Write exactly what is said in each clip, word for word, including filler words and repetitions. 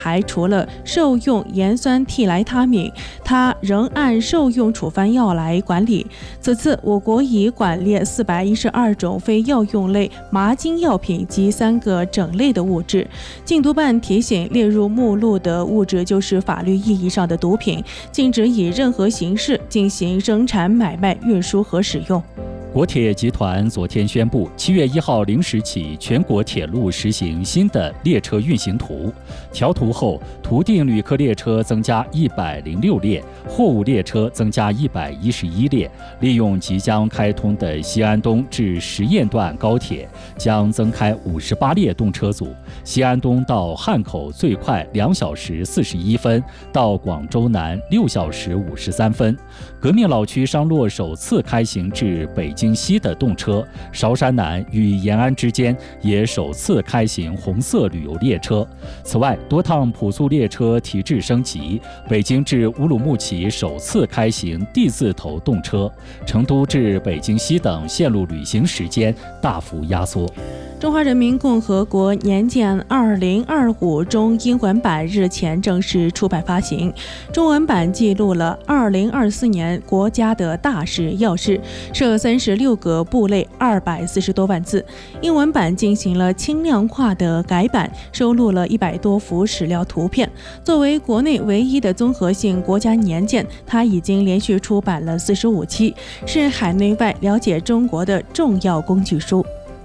排除了受用盐酸替来他命，它仍按受用处方药来管理。此次我国已管列四百一十二种非药用类麻精药品及三个整类的物质。禁毒办提醒，列入目录的物质就是法律意义上的毒品，禁止以任何形式进行生产、买卖、运输和使用。 国铁集团昨天宣布，七月一号零时起，全国铁路实行新的列车运行图。调图后，图定旅客列车增加一百零六列，货物列车增加一百一十一列。利用即将开通的西安东至实验段高铁，将增开五十八列动车组。西安东到汉口最快两小时四十一分，到广州南六小时五十三分。革命老区商洛首次开行至北京西的动车，韶山南与延安之间也首次开行红色旅游列车。此外，多趟普速列车提质升级，北京至乌鲁木齐首次开行 D 字头动车，成都至北京西等线路旅行时间大幅压缩。 中华人民共和国年鉴二零二五中英文版日前正式出版发行，中文版记录了二零二四年国家的大事要事，设三十六个部类，二百四十多万字。英文版进行了轻量化的改版，收录了一百多幅史料图片。作为国内唯一的综合性国家年鉴，它已经连续出版了四十五期，是海内外了解中国的重要工具书。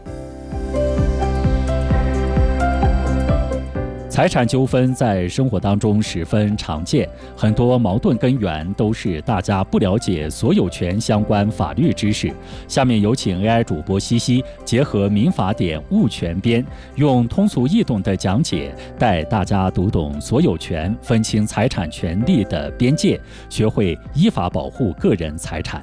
财产纠纷在生活当中十分常见，很多矛盾根源都是大家不了解所有权相关法律知识。下面有请 A I 主播西西结合民法典物权编，用通俗易懂的讲解带大家读懂所有权，分清财产权利的边界，学会依法保护个人财产。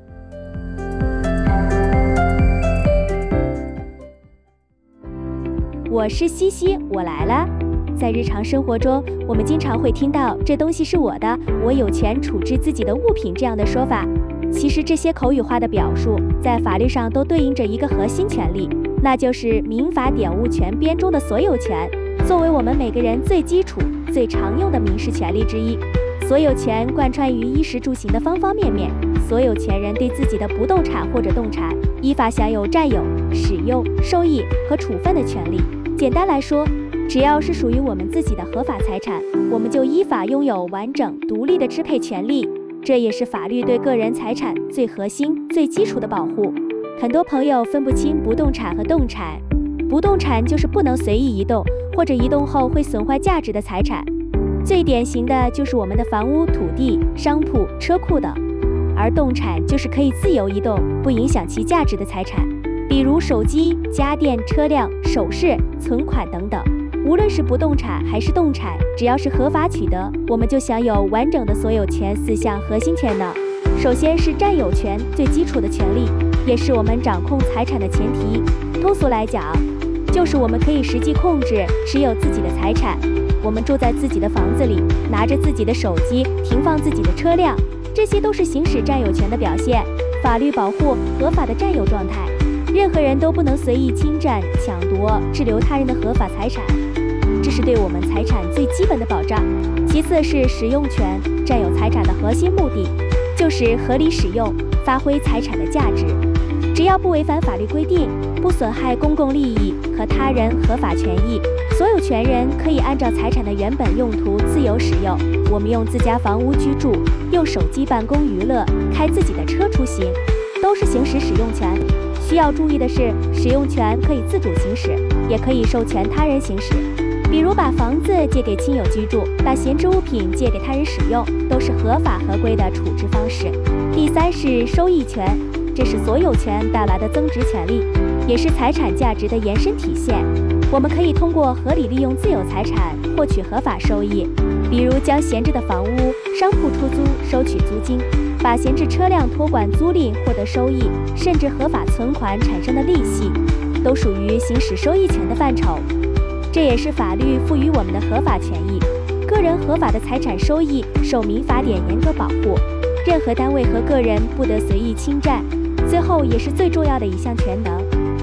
我是西西，我来了。在日常生活中，我们经常会听到这东西是我的，我有权处置自己的物品这样的说法。其实这些口语化的表述在法律上都对应着一个核心权利，那就是民法典物权编中的所有权，作为我们每个人最基础最常用的民事权利之一。所有权贯穿于衣食住行的方方面面，所有权人对自己的不动产或者动产依法享有占有、使用、收益和处分的权利。简单来说，只要是属于我们自己的合法财产，我们就依法拥有完整独立的支配权利。这也是法律对个人财产最核心最基础的保护。很多朋友分不清不动产和动产，不动产就是不能随意移动或者移动后会损坏价值的财产，最典型的就是我们的房屋、土地、商铺、车库等。而动产就是可以自由移动不影响其价值的财产，比如手机、家电、车辆、首饰、存款等等。无论是不动产还是动产，只要是合法取得，我们就享有完整的所有权四项核心权能。首先是占有权，最基础的权利，也是我们掌控财产的前提。通俗来讲，就是我们可以实际控制持有自己的财产。我们住在自己的房子里，拿着自己的手机，停放自己的车辆，这些都是行使占有权的表现。法律保护合法的占有状态，任何人都不能随意侵占、抢夺、滞留他人的合法财产，这是对我们财产最基本的保障。其次是使用权，占有财产的核心目的就是合理使用，发挥财产的价值。只要不违反法律规定，不损害公共利益和他人合法权益，所有权人可以按照财产的原本用途自由使用。我们用自家房屋居住，用手机办公娱乐，开自己的车出行，都是行使使用权。需要注意的是，使用权可以自主行使，也可以授权他人行使。比如把房子借给亲友居住，把闲置物品借给他人使用，都是合法合规的处置方式。第三是收益权，这是所有权带来的增值权利，也是财产价值的延伸体现。我们可以通过合理利用自有财产获取合法收益，比如将闲置的房屋、商铺出租收取租金，把闲置车辆托管租赁获得收益，甚至合法存款产生的利息，都属于行使收益权的范畴。这也是法律赋予我们的合法权益。个人合法的财产收益受民法典严格保护，任何单位和个人不得随意侵占。最后也是最重要的一项权能，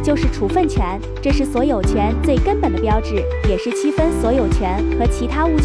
就是处分权，这是所有权最根本的标志，也是区分所有权和其他物